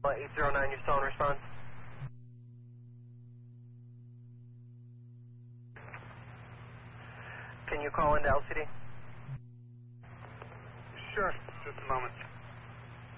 809, you're still in response? Can you call into LCD? Sure, just a moment.